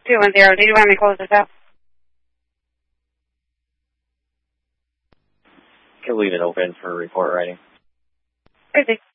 210, did you want me to close this out? Can leave it open for report writing. Crazy.